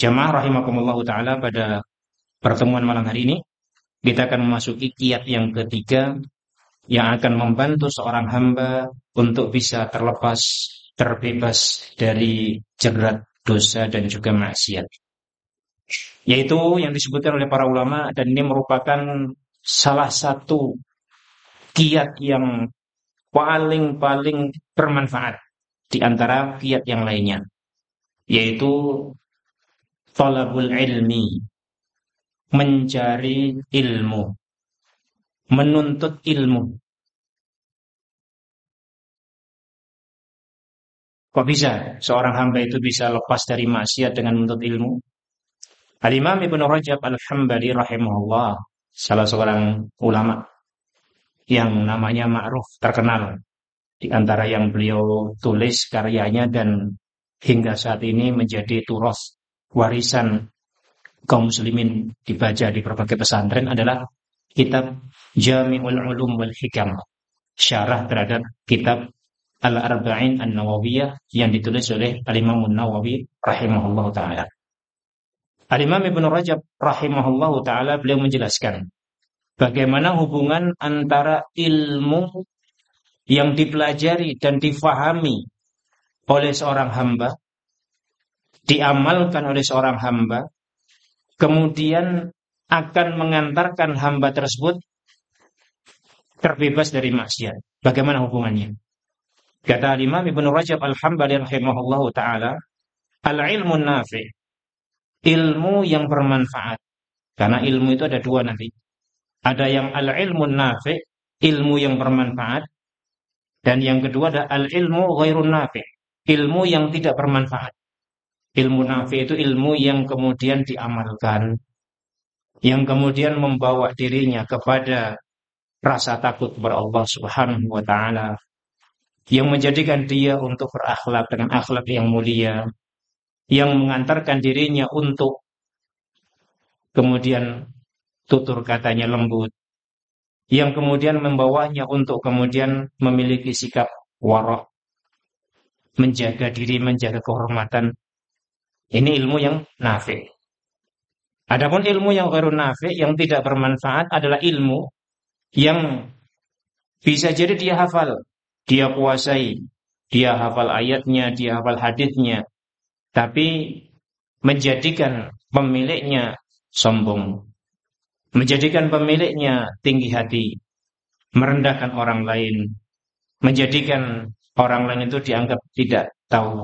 Jamaah rahimakumullah ta'ala, pada pertemuan malam hari ini kita akan memasuki kiat yang ketiga yang akan membantu seorang hamba untuk bisa terbebas dari jerat dosa dan juga maksiat, yaitu yang disebutkan oleh para ulama, dan ini merupakan salah satu kiat yang paling bermanfaat di antara kiat yang lainnya, yaitu thalabul ilmi, mencari ilmu, menuntut ilmu. Kok bisa seorang hamba itu bisa lepas dari maksiat dengan menuntut ilmu? Al-Imam Ibnu Rajab Al-Hambali rahimahullah, salah seorang ulama yang namanya ma'ruf, terkenal di antara yang beliau tulis karyanya dan hingga saat ini menjadi turas warisan kaum muslimin, dibaca di berbagai pesantren, adalah kitab Jami'ul Ulum wal Hikam, syarah terhadap kitab Al-Arba'in An-Nawawiyah yang ditulis oleh Al-Imam An-Nawawi rahimahullah ta'ala. Al-Imam Ibnu Rajab rahimahullah ta'ala, beliau menjelaskan bagaimana hubungan antara ilmu yang dipelajari dan difahami oleh seorang hamba, diamalkan oleh seorang hamba, kemudian akan mengantarkan hamba tersebut terbebas dari maksiat. Bagaimana hubungannya? Kata Imam Ibnu Rajab Al-Hambali rahimahullahu ta'ala, al-ilmu nafi', ilmu yang bermanfaat. Karena ilmu itu ada dua nanti. Ada yang al-ilmu nafi', ilmu yang bermanfaat, dan yang kedua ada al-ilmu ghairun nafi', ilmu yang tidak bermanfaat. Ilmu nafi' itu ilmu yang kemudian diamalkan, yang kemudian membawa dirinya kepada rasa takut kepada Allah Subhanahu wa ta'ala, yang menjadikan dia untuk berakhlak dengan akhlak yang mulia, yang mengantarkan dirinya untuk kemudian tutur katanya lembut, yang kemudian membawanya untuk kemudian memiliki sikap wara', menjaga diri, menjaga kehormatan. Ini ilmu yang nafi'. Adapun ilmu yang ghairun nafi', yang tidak bermanfaat, adalah ilmu yang bisa jadi dia hafal, dia kuasai, dia hafal ayatnya, dia hafal hadisnya, tapi menjadikan pemiliknya sombong, menjadikan pemiliknya tinggi hati, merendahkan orang lain, menjadikan orang lain itu dianggap tidak tahu.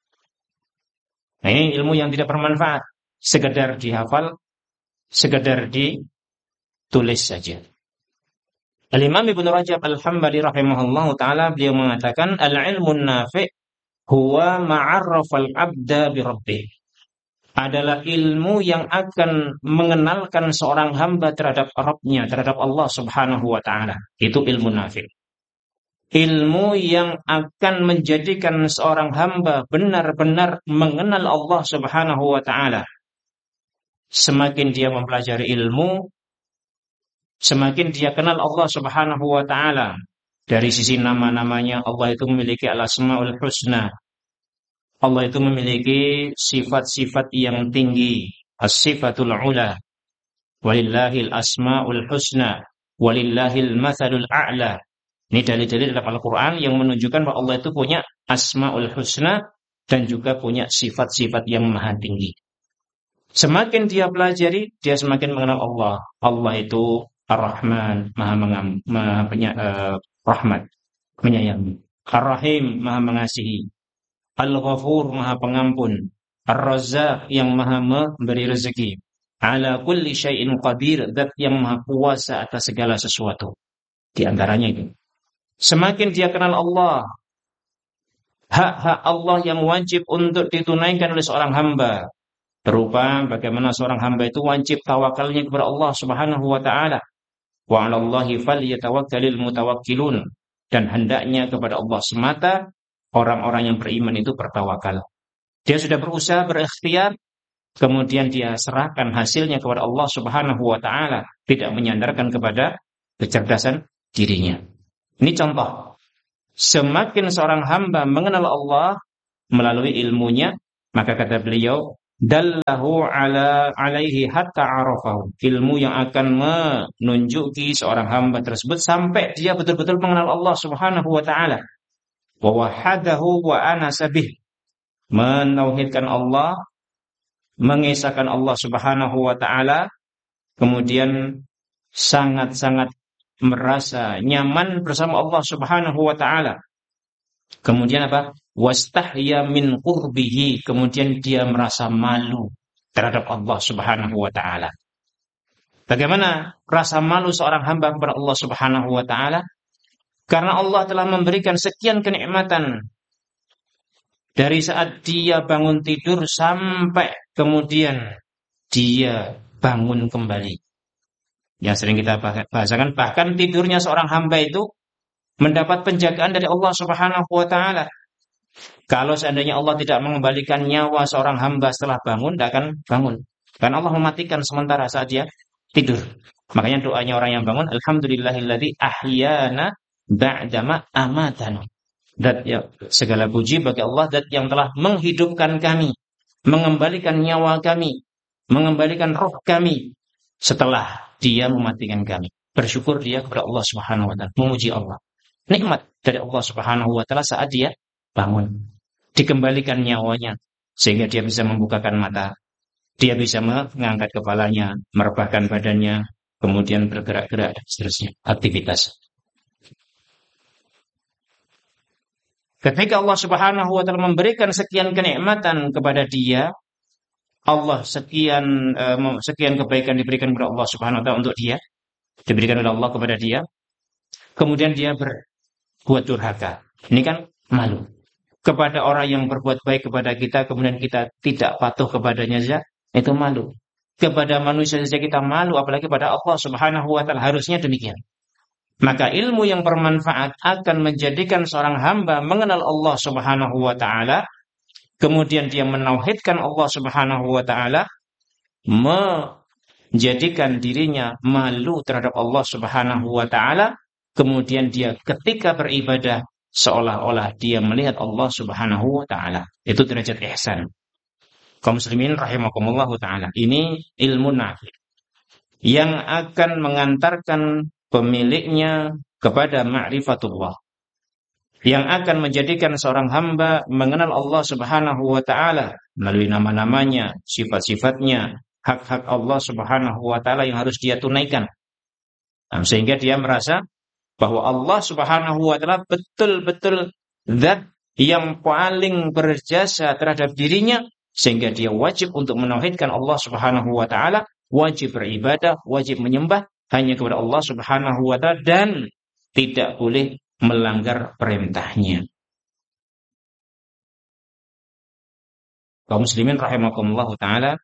Nah, ini ilmu yang tidak bermanfaat, sekedar dihafal, sekedar ditulis saja. Al-Imam Ibnu Rajab Al-Hambali rahimahullah ta'ala, beliau mengatakan al-ilmun nafi' huwa ma'arrafal abda bi rabbih, adalah ilmu yang akan mengenalkan seorang hamba terhadap Rabbnya, terhadap Allah Subhanahu wa ta'ala. Itu ilmu nafi'. Ilmu yang akan menjadikan seorang hamba benar-benar mengenal Allah Subhanahu wa ta'ala. Semakin dia mempelajari ilmu, semakin dia kenal Allah Subhanahu wa ta'ala. Dari sisi nama-namanya, Allah itu memiliki al-asma'ul husna. Allah itu memiliki sifat-sifat yang tinggi. As-sifatul ula. Walillahil asma'ul husna. Walillahil mathalul a'la. Ini dalil-dalil dalam Al-Quran yang menunjukkan bahwa Allah itu punya asma'ul husna dan juga punya sifat-sifat yang maha tinggi. Semakin dia pelajari, dia semakin mengenal Allah. Allah itu Ar-Rahman, maha rahmat, menyayangi. Ar-Rahim, maha mengasihi. Al-Ghafur, maha pengampun. Ar-Razzaq, yang maha memberi rezeki. Ala kulli syai'in qadir, zat yang maha kuasa atas segala sesuatu. Di antaranya itu, semakin dia kenal Allah, hak-hak Allah yang wajib untuk ditunaikan oleh seorang hamba, berupa bagaimana seorang hamba itu wajib tawakalnya kepada Allah Subhanahu wa ta'ala. Wa 'alallahi falyatawakkalul mutawakkilun, dan hendaknya kepada Allah semata orang-orang yang beriman itu bertawakal. Dia sudah berusaha, berikhtiar, kemudian dia serahkan hasilnya kepada Allah Subhanahu wa ta'ala, tidak menyandarkan kepada kecerdasan dirinya. Ini contoh. Semakin seorang hamba mengenal Allah melalui ilmunya, maka kata beliau, dallahu alaihi hatta arafahu. Ilmu yang akan menunjuki seorang hamba tersebut sampai dia betul-betul mengenal Allah Subhanahu wa taala. Wa wahadahu wa anasa bih. Menauhidkan Allah, mengesahkan Allah Subhanahu wa taala, kemudian sangat-sangat merasa nyaman bersama Allah Subhanahu wa taala. Kemudian apa? Wastahya min qurbihi, kemudian dia merasa malu terhadap Allah Subhanahu wa taala. Bagaimana rasa malu seorang hamba kepada Allah Subhanahu wa taala? Karena Allah telah memberikan sekian kenikmatan dari saat dia bangun tidur sampai kemudian dia bangun kembali. Yang sering kita bahasakan, bahkan tidurnya seorang hamba itu mendapat penjagaan dari Allah Subhanahu wa taala. Kalau seandainya Allah tidak mengembalikan nyawa seorang hamba setelah bangun, tidak akan bangun. Karena Allah mematikan sementara saat dia tidur. Makanya doanya orang yang bangun, alhamdulillahilladzi ahyana ba'dama amatana. Dan ya, segala puji bagi Allah dat yang telah menghidupkan kami, mengembalikan nyawa kami, mengembalikan roh kami setelah dia mematikan kami. Bersyukur dia kepada Allah Subhanahu wa taala, memuji Allah. Nikmat dari Allah Subhanahu wa taala saat dia bangun, dikembalikan nyawanya sehingga dia bisa membukakan mata, dia bisa mengangkat kepalanya, merebahkan badannya, kemudian bergerak-gerak dan seterusnya, aktivitas. Ketika Allah Subhanahu wa taala memberikan sekian kenikmatan kepada dia, Allah sekian kebaikan diberikan kepada Allah Subhanahu wa taala untuk dia, diberikan oleh Allah kepada dia. Kemudian dia berbuat durhaka. Ini kan malu. Kepada orang yang berbuat baik kepada kita, kemudian kita tidak patuh kepadanya saja, itu malu. Kepada manusia saja kita malu, apalagi pada Allah Subhanahu wa taala. Harusnya demikian. Maka ilmu yang bermanfaat akan menjadikan seorang hamba mengenal Allah Subhanahu wa taala, kemudian dia menauhidkan Allah Subhanahu wa taala, menjadikan dirinya malu terhadap Allah Subhanahu wa taala, kemudian dia ketika beribadah seolah-olah dia melihat Allah Subhanahu wa taala. Itu derajat ihsan. Kaum muslimin rahimakumullah taala. Ini ilmu nafi yang akan mengantarkan pemiliknya kepada ma'rifatullah, yang akan menjadikan seorang hamba mengenal Allah Subhanahu wa taala melalui nama-namanya, sifat-sifatnya, hak-hak Allah Subhanahu wa taala yang harus dia tunaikan. Sehingga dia merasa bahwa Allah Subhanahu wa taala betul-betul zat yang paling berjasa terhadap dirinya, sehingga dia wajib untuk menauhidkan Allah Subhanahu wa taala, wajib beribadah, wajib menyembah hanya kepada Allah Subhanahu wa taala dan tidak boleh melanggar perintahnya. Kaum muslimin rahimakumullah taala,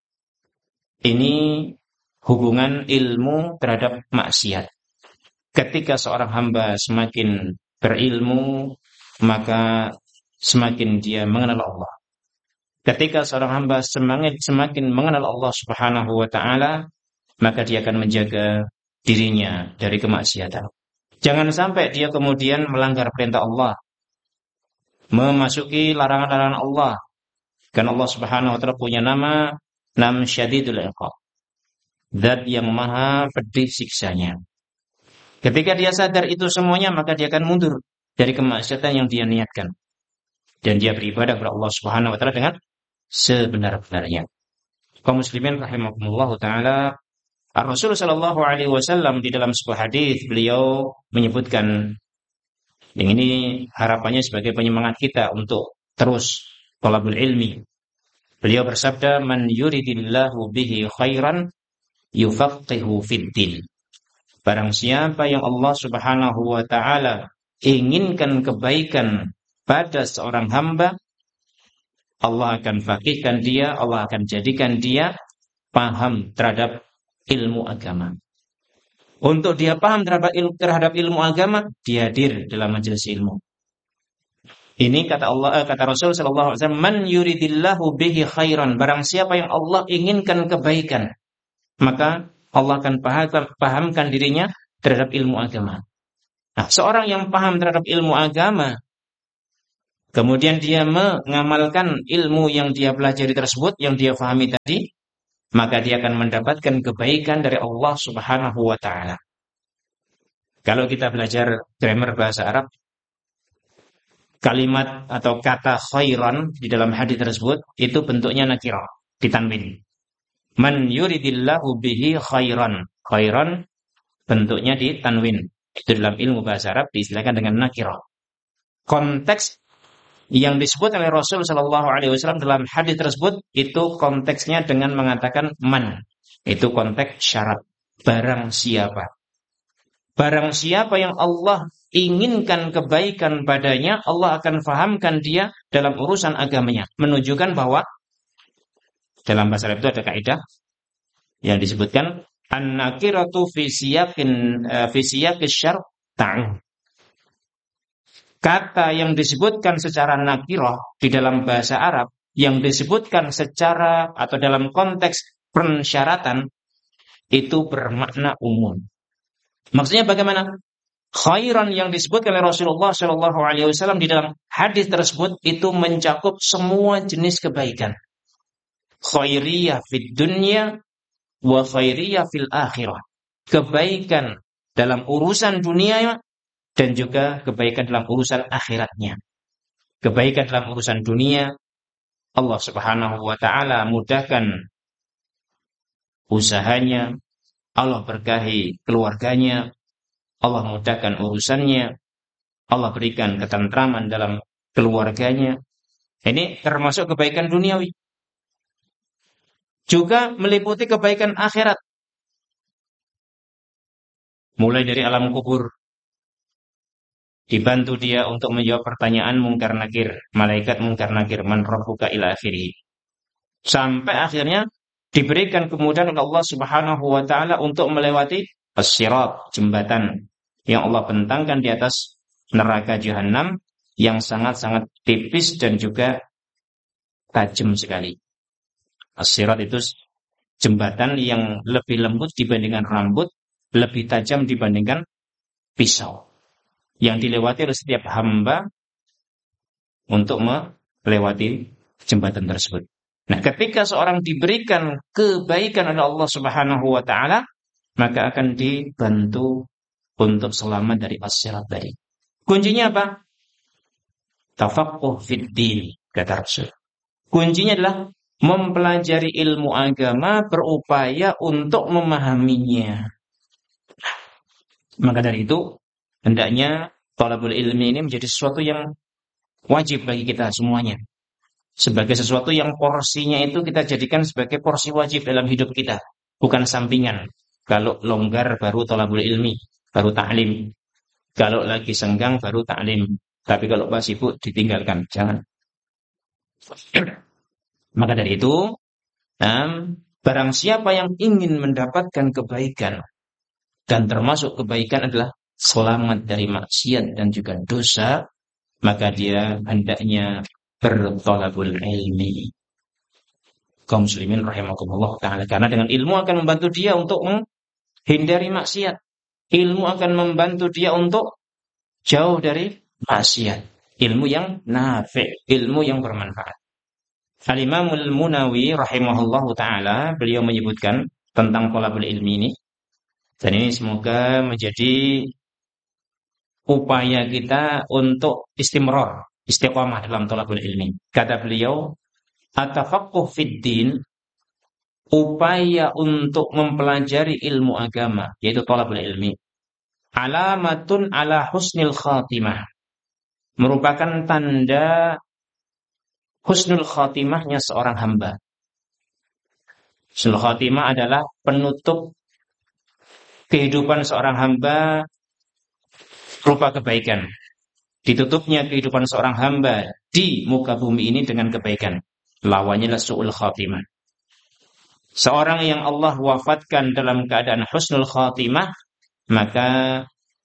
ini hubungan ilmu terhadap maksiat. Ketika seorang hamba semakin berilmu, maka semakin dia mengenal Allah. Ketika seorang hamba semakin mengenal Allah Subhanahu wa taala, maka dia akan menjaga dirinya dari kemaksiatan. Jangan sampai dia kemudian melanggar perintah Allah, memasuki larangan-larangan Allah. Karena Allah Subhanahu wa taala punya nama Syadidul Iqab, zat yang maha pedih siksanya. Ketika dia sadar itu semuanya, maka dia akan mundur dari kemaksiatan yang dia niatkan, dan dia beribadah kepada Allah Subhanahu wa taala dengan sebenar-benarnya. Kaum muslimin rahimakumullah taala, Rasulullah sallallahu alaihi wasallam di dalam sebuah hadis beliau menyebutkan, yang ini harapannya sebagai penyemangat kita untuk terus thalabul ilmi. Beliau bersabda, "Man yuridillahu bihi khairan yufaqihu fid din." Barang siapa yang Allah Subhanahu wa taala inginkan kebaikan pada seorang hamba, Allah akan faqihkan dia, Allah akan jadikan dia paham terhadap ilmu agama. Untuk dia paham terhadap ilmu agama, dia hadir dalam majelis ilmu. Ini kata Allah, kata Rasul sallallahu alaihi wasallam, "Man yuridillahu bihi khairan." Barang siapa yang Allah inginkan kebaikan, maka Allah akan pahamkan dirinya terhadap ilmu agama. Nah, seorang yang paham terhadap ilmu agama, kemudian dia mengamalkan ilmu yang dia pelajari tersebut, yang dia fahami tadi, maka dia akan mendapatkan kebaikan dari Allah Subhanahu wa taala. Kalau kita belajar grammar bahasa Arab, kalimat atau kata khairan di dalam hadis tersebut itu bentuknya nakirah, ditanwin. Man yuridillahu bihi khairan. Khairan bentuknya ditanwin. Itu dalam ilmu bahasa Arab diistilahkan dengan nakirah. Konteks yang disebut oleh Rasul Shallallahu Alaihi Wasallam dalam hadis tersebut itu konteksnya dengan mengatakan man. Itu konteks syarat. Barang siapa. Barang siapa yang Allah inginkan kebaikan padanya, Allah akan fahamkan dia dalam urusan agamanya. Menunjukkan bahwa dalam bahasa Arab itu ada kaidah yang disebutkan an-nakiratu fi siyaqis syar' ta'um. Kata yang disebutkan secara nakirah di dalam bahasa Arab yang disebutkan secara atau dalam konteks pensyaratan itu bermakna umum. Maksudnya bagaimana? Khairan yang disebutkan oleh Rasulullah Shallallahu Alaihi Wasallam di dalam hadis tersebut itu mencakup semua jenis kebaikan. Khairiyah fid dunya wa khairiyah fil akhirah. Kebaikan dalam urusan dunia dan juga kebaikan dalam urusan akhiratnya. Kebaikan dalam urusan dunia, Allah Subhanahu wa taala mudahkan usahanya, Allah berkahi keluarganya, Allah mudahkan urusannya, Allah berikan ketentraman dalam keluarganya. Ini termasuk kebaikan duniawi. Juga meliputi kebaikan akhirat. Mulai dari alam kubur. Dibantu dia untuk menjawab pertanyaan mungkar nakir. Malaikat mungkar nakir. Man rabbuka ila akhirih. Sampai akhirnya diberikan kemudahan oleh Allah Subhanahu wa taala untuk melewati as-sirat, jembatan yang Allah bentangkan di atas neraka jahanam yang sangat-sangat tipis dan juga tajam sekali. As-sirat itu jembatan yang lebih lembut dibandingkan rambut, lebih tajam dibandingkan pisau. Yang dilewati oleh setiap hamba untuk melewati jembatan tersebut. Nah, ketika seorang diberikan kebaikan oleh Allah Subhanahu wa taala, maka akan dibantu untuk selamat dari as-sirat tadi. Kuncinya apa? Tafaqquh fid din, kata Rasul. Kuncinya adalah mempelajari ilmu agama, berupaya untuk memahaminya. Maka dari itu, hendaknya thalabul ilmi ini menjadi sesuatu yang wajib bagi kita semuanya. Sebagai sesuatu yang porsinya itu kita jadikan sebagai porsi wajib dalam hidup kita, bukan sampingan. Kalau longgar baru thalabul ilmi, baru ta'lim. Kalau lagi senggang baru ta'lim. Tapi kalau pas sibuk ditinggalkan, jangan. Maka dari itu, barang siapa yang ingin mendapatkan kebaikan, dan termasuk kebaikan adalah selamat dari maksiat dan juga dosa, maka dia hendaknya berthalabul ilmi. Kaum muslimin rahimakumullah ta'ala. Karena dengan ilmu akan membantu dia untuk menghindari maksiat. Ilmu akan membantu dia untuk jauh dari maksiat. Ilmu yang nafi', ilmu yang bermanfaat. Al-Imamul Munawi rahimahullahu ta'ala, beliau menyebutkan tentang thalabul ilmi ini. Dan ini semoga menjadi upaya kita untuk istimrar, istiqamah dalam thalabul ilmi. Kata beliau, at-tafaqquh fid din, upaya untuk mempelajari ilmu agama, yaitu thalabul ilmi, alamatun ala husnil khatimah, merupakan tanda husnul khatimahnya seorang hamba. Husnul khatimah adalah penutup kehidupan seorang hamba berupa kebaikan. Ditutupnya kehidupan seorang hamba di muka bumi ini dengan kebaikan. Lawannya adalah su'ul khatimah. Seorang yang Allah wafatkan dalam keadaan husnul khatimah, maka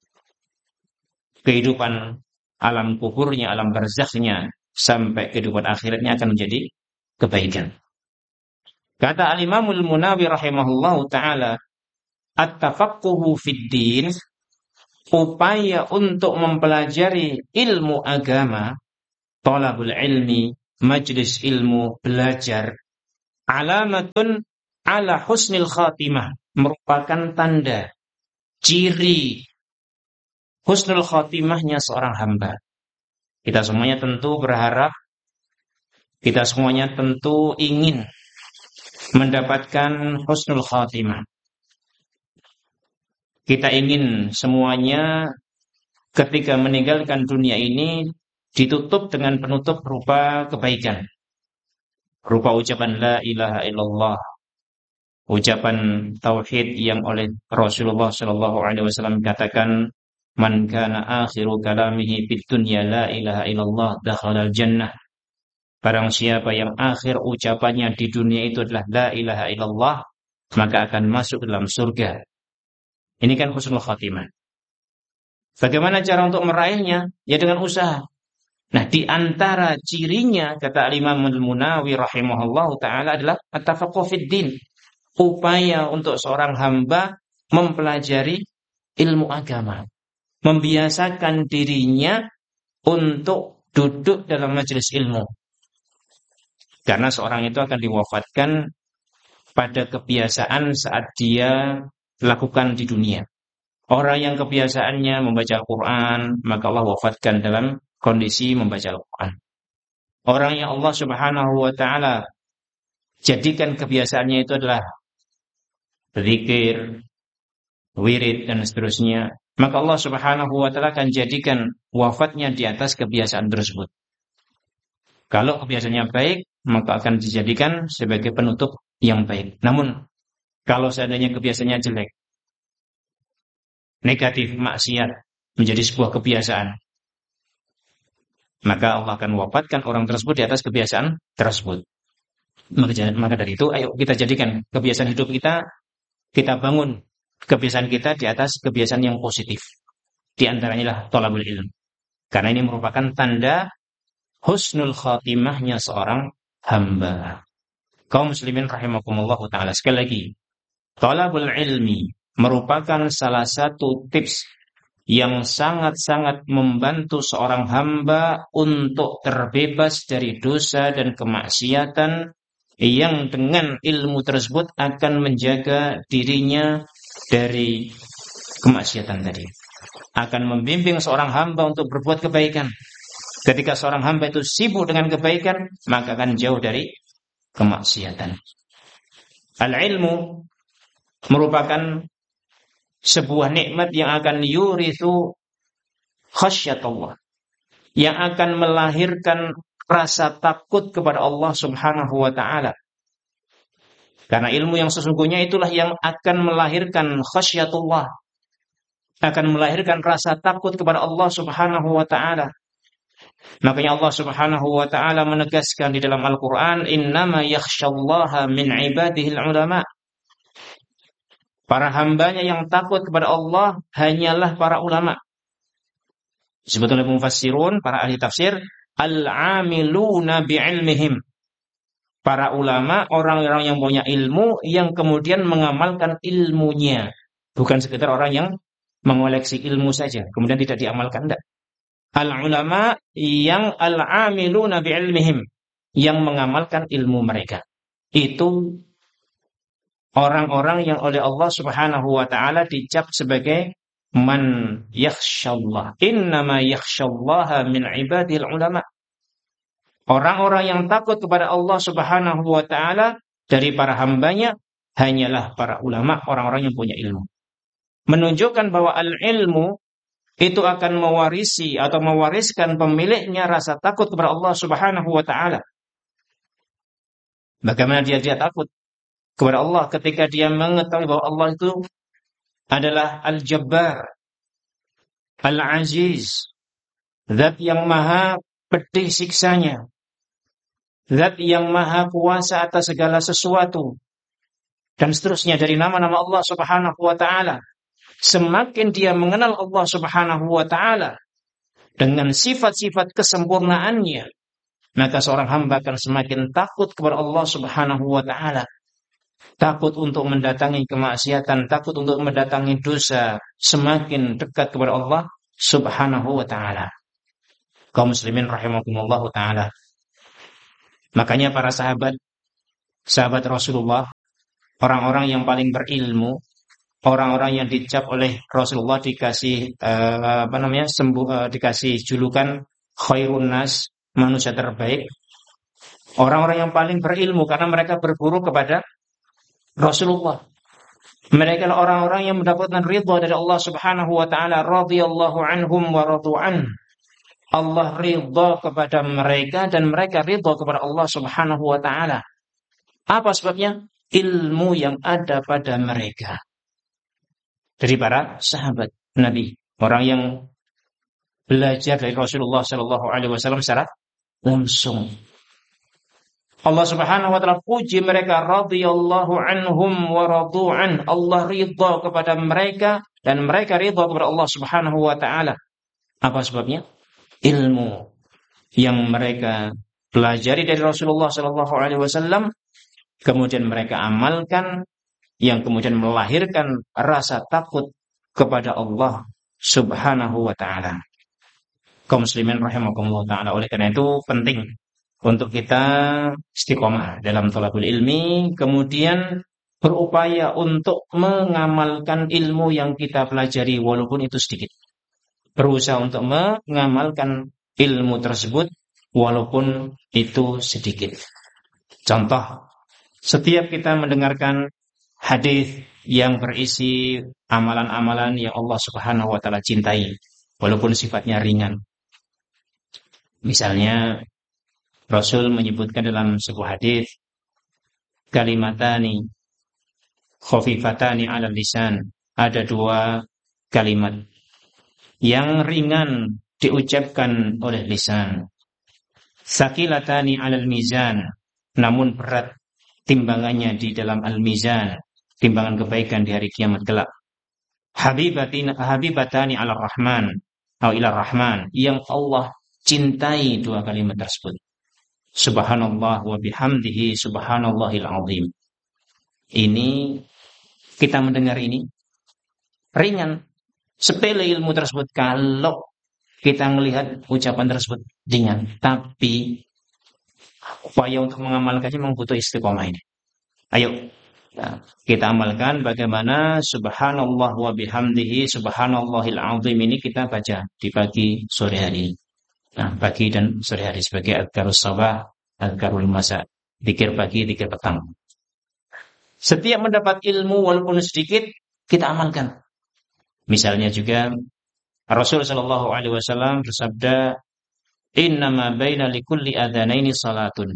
kehidupan alam kuburnya, alam barzakhnya, sampai kehidupan akhiratnya akan menjadi kebaikan. Kata Al-Imamul Munawi rahimahullahu ta'ala, at-tafaqquhu fid din, upaya untuk mempelajari ilmu agama, Talabul ilmi, majlis ilmu, belajar, alamatun ala husnil khatimah, merupakan tanda, ciri husnul khatimahnya seorang hamba. Kita semuanya tentu berharap, kita semuanya tentu ingin mendapatkan husnul khatimah. Kita ingin semuanya ketika meninggalkan dunia ini ditutup dengan penutup berupa kebaikan, berupa ucapan la ilaha illallah, ucapan tauhid yang oleh Rasulullah sallallahu alaihi wasallam katakan, man kana akhiru kalamihi fid dunya la ilaha illallah dakhalal jannah. Barang siapa yang akhir ucapannya di dunia itu adalah la ilaha illallah, maka akan masuk ke dalam surga. Ini kan husnul khatimah. Bagaimana cara untuk meraihnya? Ya dengan usaha. Nah, di antara cirinya, kata Imam Al-Munawi rahimahullah ta'ala, adalah at-tafaqquh fid din. Upaya untuk seorang hamba mempelajari ilmu agama. Membiasakan dirinya untuk duduk dalam majelis ilmu. Karena seorang itu akan diwafatkan pada kebiasaan saat dia lakukan di dunia. Orang yang kebiasaannya membaca Al-Quran, maka Allah wafatkan dalam kondisi membaca Al-Quran. Orang yang Allah subhanahu wa ta'ala jadikan kebiasaannya itu adalah berzikir, wirid, dan seterusnya, maka Allah subhanahu wa ta'ala akan jadikan wafatnya di atas kebiasaan tersebut. Kalau kebiasaannya baik, maka akan dijadikan sebagai penutup yang baik. Namun, kalau seandainya kebiasaannya jelek, negatif, maksiat, menjadi sebuah kebiasaan, maka Allah akan wafatkan orang tersebut di atas kebiasaan tersebut. Maka dari itu, ayo kita jadikan kebiasaan hidup kita bangun kebiasaan kita di atas kebiasaan yang positif. Di antaranya lah thalabul ilm. Karena ini merupakan tanda husnul khatimahnya seorang hamba. Kaum muslimin rahimakumullah ta'ala. Sekali lagi, thalabul ilmi merupakan salah satu tips yang sangat-sangat membantu seorang hamba untuk terbebas dari dosa dan kemaksiatan, yang dengan ilmu tersebut akan menjaga dirinya dari kemaksiatan tadi. Akan membimbing seorang hamba untuk berbuat kebaikan. Ketika seorang hamba itu sibuk dengan kebaikan, maka akan jauh dari kemaksiatan. Al-ilmu merupakan sebuah nikmat yang akan yurithu khasyatullah, yang akan melahirkan rasa takut kepada Allah subhanahu wa ta'ala. Karena ilmu yang sesungguhnya itulah yang akan melahirkan khasyatullah, akan melahirkan rasa takut kepada Allah subhanahu wa ta'ala. Makanya Allah subhanahu wa ta'ala menegaskan di dalam Al-Quran, innama yakhshallaha min ibadihil ulama. Para hambanya yang takut kepada Allah hanyalah para ulama. Disebut oleh mufassirun, para ahli tafsir, al-amiluna bi'ilmihim. Para ulama, orang-orang yang punya ilmu, yang kemudian mengamalkan ilmunya. Bukan sekedar orang yang mengoleksi ilmu saja, kemudian tidak diamalkan. Tidak. Al-ulama yang al-amiluna bi'ilmihim, yang mengamalkan ilmu mereka. Itu orang-orang yang oleh Allah subhanahu wa ta'ala dicap sebagai man yakhshallah. Innama yakhshallaha min ibadil ulama. Orang-orang yang takut kepada Allah subhanahu wa ta'ala dari para hambanya hanyalah para ulama, orang-orang yang punya ilmu. Menunjukkan bahwa al-ilmu itu akan mewarisi atau mewariskan pemiliknya rasa takut kepada Allah subhanahu wa ta'ala. Bagaimana dia takut kepada Allah ketika dia mengetahui bahwa Allah itu adalah Al-Jabbar, Al-Aziz, Zat yang maha pedih siksanya, Zat yang maha kuasa atas segala sesuatu, dan seterusnya dari nama-nama Allah subhanahu wa ta'ala. Semakin dia mengenal Allah subhanahu wa ta'ala dengan sifat-sifat kesempurnaannya, maka seorang hamba akan semakin takut kepada Allah subhanahu wa ta'ala. Takut untuk mendatangi kemaksiatan, takut untuk mendatangi dosa, semakin dekat kepada Allah subhanahu wa ta'ala. Kaum muslimin rahimakumullah taala. Makanya para sahabat Rasulullah, orang-orang yang paling berilmu, orang-orang yang dicap oleh Rasulullah dikasih dikasih julukan khairun nas, manusia terbaik. Orang-orang yang paling berilmu karena mereka berguru kepada Rasulullah. Mereka adalah orang-orang yang mendapatkan ridha dari Allah Subhanahu wa taala, radhiyallahu anhum wa radu'an. Allah ridha kepada mereka dan mereka ridha kepada Allah Subhanahu wa taala. Apa sebabnya? Ilmu yang ada pada mereka. Dari para sahabat Nabi, orang yang belajar dari Rasulullah sallallahu alaihi wasallam secara langsung. Allah Subhanahu wa taala puji mereka, radhiyallahu anhum wa radu'an. Allah ridha kepada mereka dan mereka ridha kepada Allah Subhanahu wa taala. Apa sebabnya? Ilmu yang mereka pelajari dari Rasulullah sallallahu alaihi wasallam kemudian mereka amalkan, yang kemudian melahirkan rasa takut kepada Allah Subhanahu wa taala. Kaum muslimin rahimakumullah taala, oleh karena itu penting untuk kita istiqomah dalam thalabul ilmi, kemudian berupaya untuk mengamalkan ilmu yang kita pelajari walaupun itu sedikit. Berusaha untuk mengamalkan ilmu tersebut walaupun itu sedikit. Contoh, setiap kita mendengarkan hadis yang berisi amalan-amalan yang Allah Subhanahu wa taala cintai walaupun sifatnya ringan. Misalnya Rasul menyebutkan dalam sebuah hadis, kalimatani khafifatani 'alal lisan. Ada dua kalimat yang ringan diucapkan oleh lisan. Saqilatani 'alal mizan, namun berat timbangannya di dalam al-mizan, timbangan kebaikan di hari kiamat kelak. Habibatani 'alar rahman, atau ilar rahman, yang Allah cintai dua kalimat tersebut. Subhanallah wa bihamdihi subhanallahil azim. Ini kita mendengar ini ringan, sepele ilmu tersebut kalau kita melihat ucapan tersebut ringan, tapi upaya untuk mengamalkannya memang butuh istiqomah ini. Ayo kita amalkan bagaimana subhanallah wa bihamdihi subhanallahil azim ini kita baca di pagi sore hari. Nah, pagi dan sore hari sebagai adkarus sabah, adkarul masa, zikir pagi, zikir petang. Setiap mendapat ilmu walaupun sedikit kita amalkan. Misalnya juga Rasul sallallahu alaihi wasallam bersabda, "Innama baina likulli adzanaini salatun."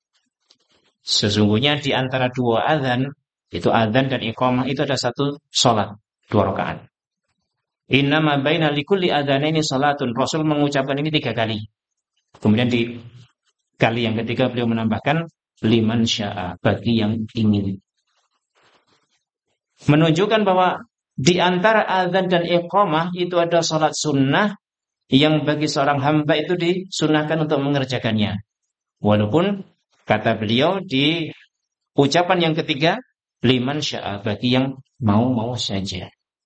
Sesungguhnya di antara dua azan, itu azan dan iqamah, itu ada satu salat, 2 rakaat. Innama baina likulli adzanaini salatun. Rasul mengucapkan ini 3 kali. Kemudian di kali yang ketiga beliau menambahkan liman syaa, bagi yang ingin. Menunjukkan bahwa di antara azan dan iqamah itu ada salat sunnah yang bagi seorang hamba itu disunnahkan untuk mengerjakannya. Walaupun kata beliau di ucapan yang ketiga liman syaa, bagi yang mau-mau saja.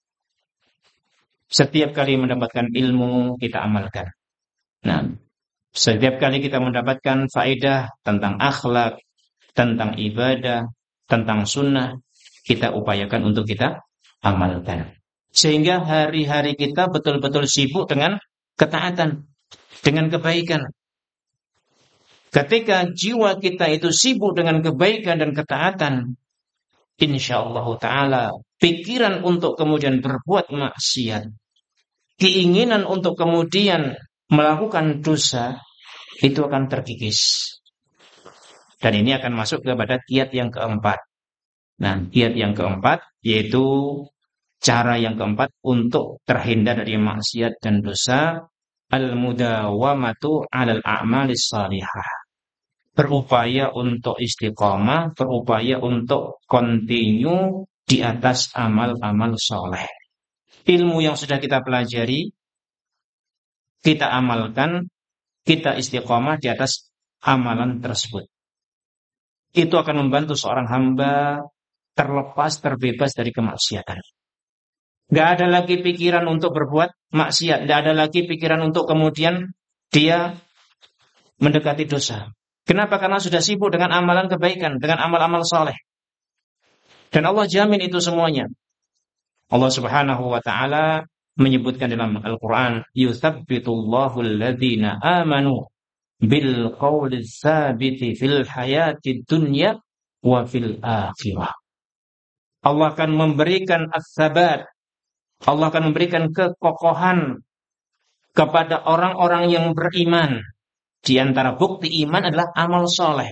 Setiap kali mendapatkan ilmu kita amalkan. Nah, setiap kali kita mendapatkan faedah tentang akhlak, tentang ibadah, tentang sunnah, kita upayakan untuk kita amalkan. Sehingga hari-hari kita betul-betul sibuk dengan ketaatan, dengan kebaikan. Ketika jiwa kita itu sibuk dengan kebaikan dan ketaatan, insyaallah ta'ala pikiran untuk kemudian berbuat maksiat, keinginan untuk kemudian melakukan dosa, itu akan terkikis. Dan ini akan masuk kepada kiat yang keempat. Nah, kiat yang keempat yaitu cara yang keempat untuk terhindar dari maksiat dan dosa, al-mudawamatu 'alal a'malis shalihah. Berupaya untuk istiqamah, berupaya untuk continue di atas amal-amal soleh. Ilmu yang sudah kita pelajari, kita amalkan, kita istiqamah di atas amalan tersebut. Itu akan membantu seorang hamba terlepas, terbebas dari kemaksiatan. Gak ada lagi pikiran untuk berbuat maksiat, gak ada lagi pikiran untuk kemudian dia mendekati dosa. Kenapa? Karena sudah sibuk dengan amalan kebaikan, dengan amal-amal saleh. Dan Allah jamin itu semuanya. Allah Subhanahu wa taala menyebutkan dalam Al-Qur'an, "Yutsabbitullahu alladhina amanu bil qawli tsabiti fil hayatid dunya wa fil akhirah." Allah akan memberikan ats-tsabat. Allah akan memberikan kekokohan kepada orang-orang yang beriman. Di antara bukti iman adalah amal soleh.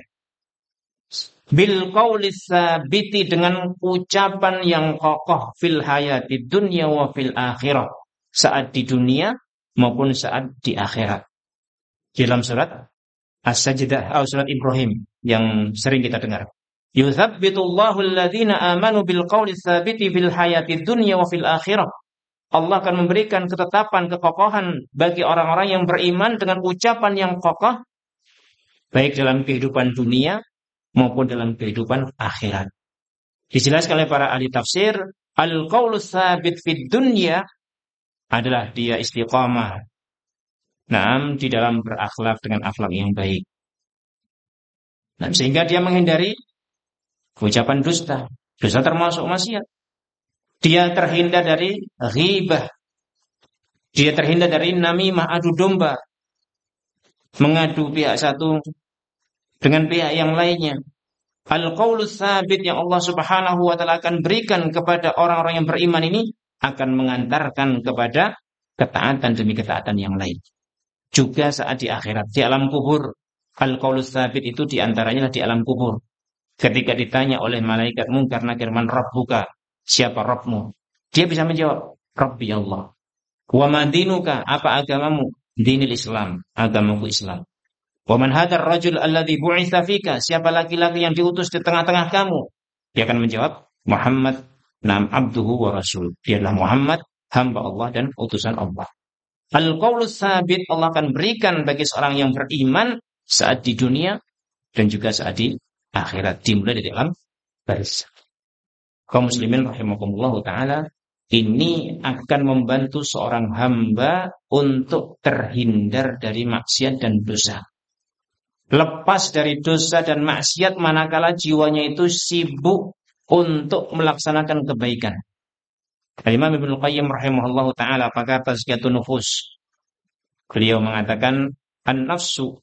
Bil qawli tsabiti, dengan ucapan yang kokoh, fil hayati dunya wa fil akhirah, saat di dunia maupun saat di akhirat. Dalam surat As-Sajdah atau surat Ibrahim yang sering kita dengar. Yutsabbitullahu alladhina amanu bil qawli tsabiti fil hayati dunya wa fil akhirah. Allah akan memberikan ketetapan, kekokohan bagi orang-orang yang beriman dengan ucapan yang kokoh, baik dalam kehidupan dunia maupun dalam kehidupan akhirat. Dijelaskan oleh para ahli tafsir, al-qawlu tsabit fid dunya adalah dia istiqamah. Naam, di dalam berakhlak dengan akhlak yang baik. Nah, sehingga dia menghindari ucapan dusta. Dosa termasuk maksiat. Dia terhindar dari ghibah. Dia terhindar dari namimah, adu domba. Mengadu pihak satu dengan pihak yang lainnya. Al-qawlu tsabit yang Allah Subhanahu wa taala akan berikan kepada orang-orang yang beriman ini akan mengantarkan kepada ketaatan demi ketaatan yang lain. Juga saat di akhirat, di alam kubur. Al-qawlu tsabit itu diantaranya di alam kubur. Ketika ditanya oleh malaikat Munkar Nakir, man rabbuka, siapa Rabbmu? Dia bisa menjawab, Rabbi Allah. Wa ma dinuka, apa agamamu? Dinil Islam, agamaku Islam. Wa man hadzal rajul alladzi bu'itsa fika, siapa laki-laki yang diutus di tengah-tengah kamu? Dia akan menjawab, Muhammad, nam abduhu wa rasul. Dia adalah Muhammad, hamba Allah dan utusan Allah. Al-qawlu tsabit Allah akan berikan bagi seorang yang beriman saat di dunia dan juga saat di akhirat, dimulai dari alam barzakh. Kaum muslimin rahimakumullah taala, ini akan membantu seorang hamba untuk terhindar dari maksiat dan dosa. Lepas dari dosa dan maksiat manakala jiwanya itu sibuk untuk melaksanakan kebaikan. Imam Ibnu Qayyim rahimahullah taala, pakar tazkiyatun nufus, beliau mengatakan, an-nafsu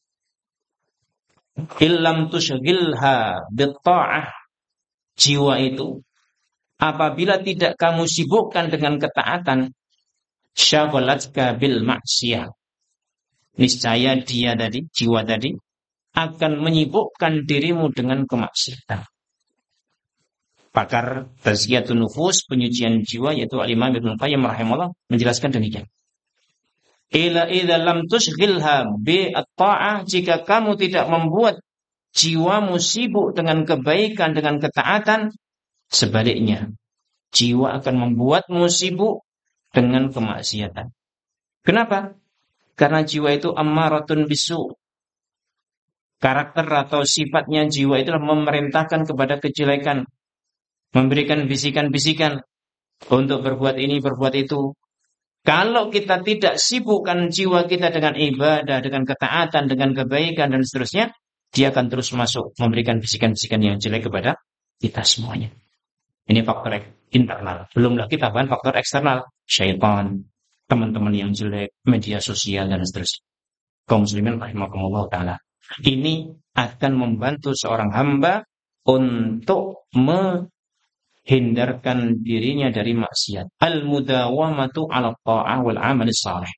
illam tushghilha bit-ta'ah, jiwa itu apabila tidak kamu sibukkan dengan ketaatan, syaghalatka bil maksiyah, niscaya dia tadi, jiwa tadi akan menyibukkan dirimu dengan kemaksiatan. Pakar tazkiyatun nufus, penyucian jiwa, yaitu Imam Ibnu Qayyim rahimahullah menjelaskan demikian. Ila idza lam tushghilha bi at-ta'ah, jika kamu tidak membuat jiwamu sibuk dengan kebaikan, dengan ketaatan, sebaliknya jiwa akan membuatmu sibuk dengan kemaksiatan. Kenapa? Karena jiwa itu ammaratun bisu. Karakter atau sifatnya jiwa itulah memerintahkan kepada kejelekan, memberikan bisikan-bisikan untuk berbuat ini, berbuat itu. Kalau kita tidak sibukkan jiwa kita dengan ibadah, dengan ketaatan, dengan kebaikan dan seterusnya, dia akan terus masuk memberikan bisikan-bisikan yang jelek kepada kita semuanya. Ini faktor internal. Belum lagi tambahan faktor eksternal, syaitan, teman-teman yang jelek, media sosial dan seterusnya. Kaum muslimin rahimakumullah taala. Ini akan membantu seorang hamba untuk hindarkan dirinya dari maksiat. Al-mudawamatu 'ala ta'ah wal 'amal shalih.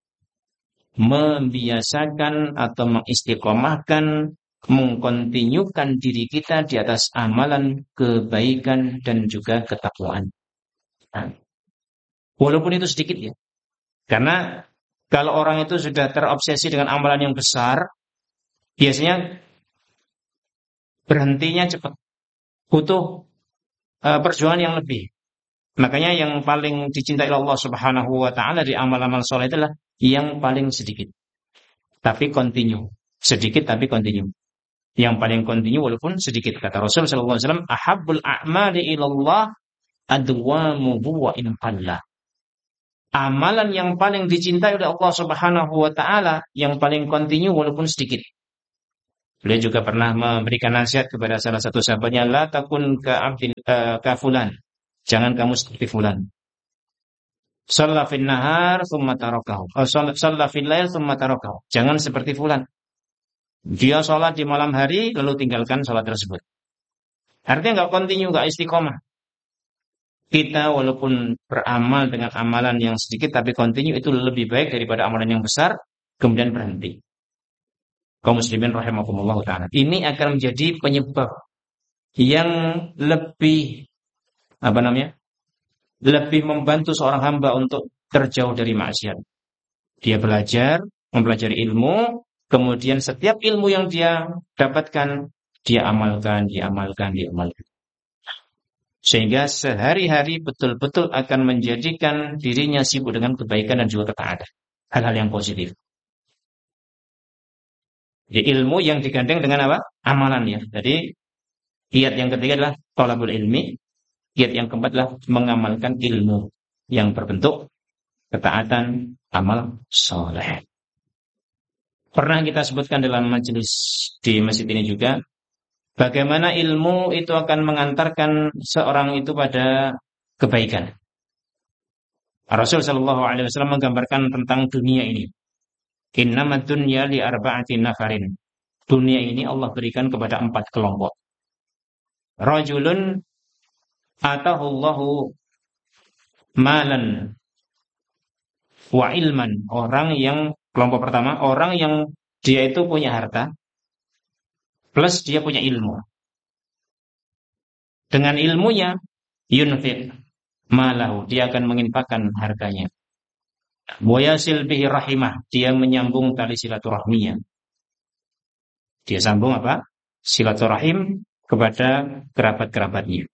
Membiasakan atau mengistiqomahkan, mengkontinyukan diri kita di atas amalan kebaikan dan juga ketakwaan. Nah, walaupun itu sedikit ya. Karena kalau orang itu sudah terobsesi dengan amalan yang besar, biasanya berhentinya cepat. Butuh perjuangan yang lebih. Makanya yang paling dicintai Allah Subhanahu wa taala di amal-amal saleh adalah yang paling sedikit. Tapi continue. Sedikit tapi continue. Yang paling continue walaupun sedikit. Kata Rasul sallallahu alaihi wasallam, "Ahabbul a'mali ila Allah adwamuhu wa in qalla." amalan yang paling dicintai oleh Allah Subhanahu wa taala, yang paling kontinu walaupun sedikit. Beliau juga pernah memberikan nasihat kepada salah satu sahabatnya, la takun ka fulan. Jangan kamu seperti fulan. Shalla fin nahar tsumma tarakahu. Shalla fil lail tsumma tarakahu. Jangan seperti fulan. Dia sholat di malam hari lalu tinggalkan sholat tersebut. Artinya enggak kontinu, enggak istiqomah. Kita walaupun beramal dengan amalan yang sedikit tapi kontinu, itu lebih baik daripada amalan yang besar kemudian berhenti. Kaum muslimin rahimakumullah ta'ala. Ini akan menjadi penyebab yang lebih lebih membantu seorang hamba untuk terjauh dari maksiat. Dia belajar, mempelajari ilmu, kemudian setiap ilmu yang dia dapatkan, dia amalkan. Sehingga sehari-hari betul-betul akan menjadikan dirinya sibuk dengan kebaikan dan juga ketaatan. Hal-hal yang positif. Jadi ilmu yang digandeng dengan apa? Amalan ya. Jadi kiat yang ketiga adalah thalabul ilmi. Kiat yang keempat adalah mengamalkan ilmu yang berbentuk ketaatan, amal soleh. Pernah kita sebutkan dalam majelis di masjid ini juga, bagaimana ilmu itu akan mengantarkan seorang itu pada kebaikan. Rasul sallallahu alaihi wasallam menggambarkan tentang dunia ini. Innamad dunya li arba'atin nafarin. Dunia ini Allah berikan kepada 4 kelompok. Rajulun atahullahu malan wa ilman. Orang yang, kelompok pertama, orang yang dia itu punya harta plus dia punya ilmu. Dengan ilmunya yunfiq malahu, dia akan menginfakkan hartanya. Wa yasil bihi rahimah, dia menyambung tali silaturahminya. Dia sambung apa? Silaturahim kepada kerabat-kerabatnya.